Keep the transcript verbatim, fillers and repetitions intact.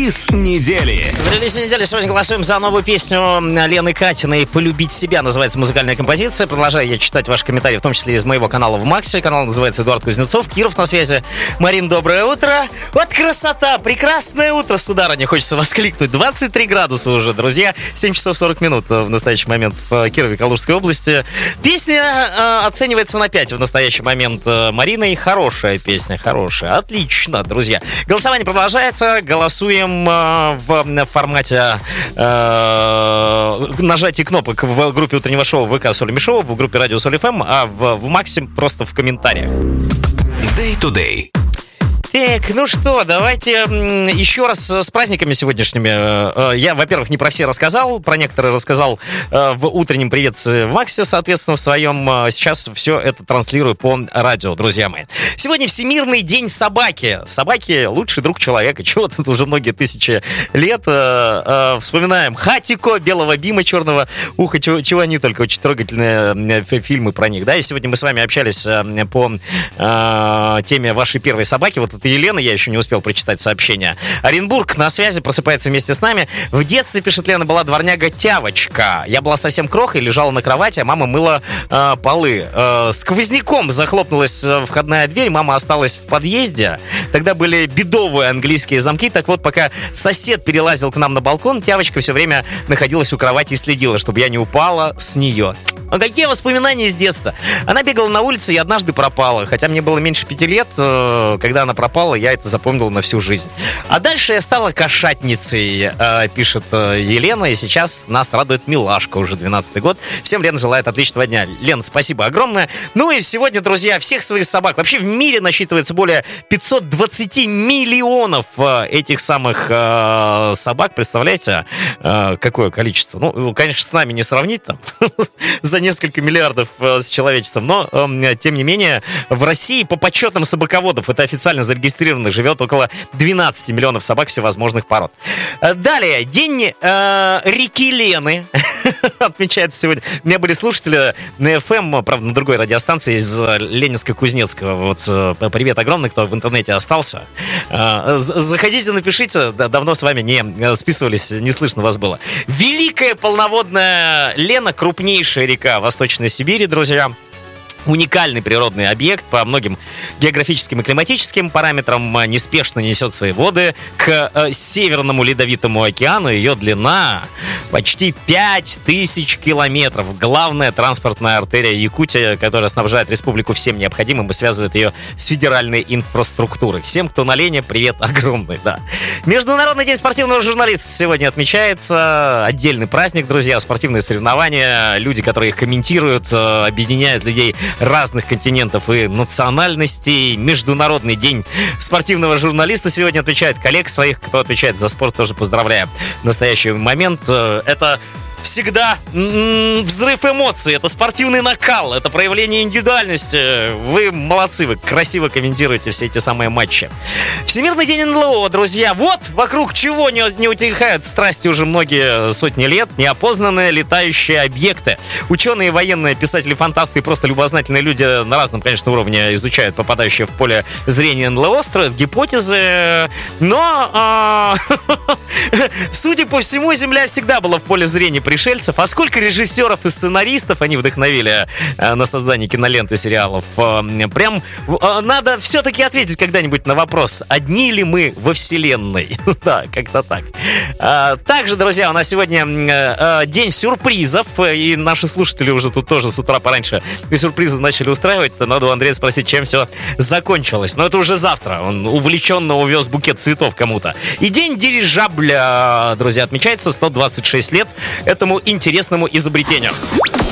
Релиз недели. В релизе недели сегодня голосуем за новую песню Лены Катиной «Полюбить себя». Называется музыкальная композиция. Продолжаю я читать ваши комментарии, в том числе из моего канала в Максе. Канал называется Эдуард Кузнецов. Киров на связи. Марин, доброе утро. Вот красота! Прекрасное утро, сударыня, хочется воскликнуть. двадцать три градуса уже, друзья. семь часов сорок минут в настоящий момент в Кирове, Калужской области. Песня э, оценивается на пять в настоящий момент Мариной. Хорошая песня, хорошая. Отлично, друзья. Голосование продолжается. Голосуем э, в формате э, нажатия кнопок в группе утреннего шоу ВК Соли Мишоу, в группе Радио Соль эф эм, а в, в Максе просто в комментариях. Day to day. Так, ну что, давайте еще раз с праздниками сегодняшними. Я, во-первых, не про все рассказал, про некоторые рассказал в утреннем приветствии в Максе, соответственно, в своем. Сейчас все это транслирую по радио, друзья мои. Сегодня Всемирный день собаки. Собаки — лучший друг человека. Чего тут уже многие тысячи лет. Вспоминаем Хатико, белого Бима, черного уха, чего, чего они только, очень трогательные фильмы про них. Да, и сегодня мы с вами общались по теме вашей первой собаки. Вот это Елена, я еще не успел прочитать сообщение. Оренбург на связи, просыпается вместе с нами. В детстве, пишет Лена, была дворняга Тявочка. Я была совсем крохой, лежала на кровати, а мама мыла э, полы. Э, сквозняком захлопнулась входная дверь, мама осталась в подъезде. Тогда были бедовые английские замки. Так вот, пока сосед перелазил к нам на балкон, Тявочка все время находилась у кровати и следила, чтобы я не упала с нее. А какие воспоминания из детства? Она бегала на улице и однажды пропала. Хотя мне было меньше пяти лет, э, когда она пропала, я это запомнил на всю жизнь. А дальше я стала кошатницей, э, пишет э, Елена, и сейчас нас радует Милашка, уже двенадцатый год. Всем Лена желает отличного дня. Лена, спасибо огромное. Ну и сегодня, друзья, всех своих собак. Вообще в мире насчитывается более пятьсот двадцать миллионов э, этих самых э, собак. Представляете, э, какое количество? Ну, конечно, с нами не сравнить там за несколько миллиардов э, с человечеством, но, э, тем не менее, в России по подсчетам собаководов, это официально зарегистрированных, живет около двенадцать миллионов собак всевозможных пород. Далее, день э, реки Лены отмечается сегодня. У меня были слушатели на эф эм, правда, на другой радиостанции из Ленинска-Кузнецкого. Вот, э, привет огромный, кто в интернете остался. Э, заходите, напишите. Да, давно с вами не списывались, не слышно вас было. Великая полноводная Лена, крупнейшая река Восточной Сибири, друзья. Уникальный природный объект по многим географическим и климатическим параметрам, неспешно несет свои воды к э, Северному Ледовитому океану. Ее длина почти пять тысяч километров. Главная транспортная артерия Якутии, которая снабжает республику всем необходимым и связывает ее с федеральной инфраструктурой. Всем, кто на Лене, привет огромный. Да. Международный день спортивного журналиста сегодня отмечается. Отдельный праздник, друзья. Спортивные соревнования, люди, которые их комментируют, э, объединяют людей разных континентов и национальностей. Международный день спортивного журналиста сегодня отвечает. Коллег своих, кто отвечает за спорт, тоже поздравляю. В настоящий момент это всегда м-м, взрыв эмоций, это спортивный накал, это проявление индивидуальности. Вы молодцы, вы красиво комментируете все эти самые матчи. Всемирный день эн эл о, друзья. Вот вокруг чего не, не утихают страсти уже многие сотни лет. Неопознанные летающие объекты. Ученые, военные, писатели, фантасты и просто любознательные люди на разном, конечно, уровне изучают попадающие в поле зрения эн эл о, строят гипотезы. Но, судя по всему, Земля всегда была в поле зрения пришельцев. А сколько режиссеров и сценаристов они вдохновили э, на создание кинолент и сериалов. Э, прям э, надо все-таки ответить когда-нибудь на вопрос, одни ли мы во вселенной. Да, как-то так. Э, также, друзья, у нас сегодня э, э, день сюрпризов. И наши слушатели уже тут тоже с утра пораньше сюрпризы начали устраивать. Надо у Андрея спросить, чем все закончилось. Но это уже завтра. Он увлеченно увез букет цветов кому-то. И день дирижабля, друзья, отмечается. сто двадцать шесть лет этому интересному изобретению.